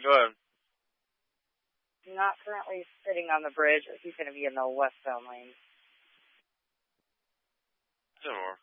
Go ahead. Not currently sitting on the bridge. He's going to be in the westbound lane. Say more.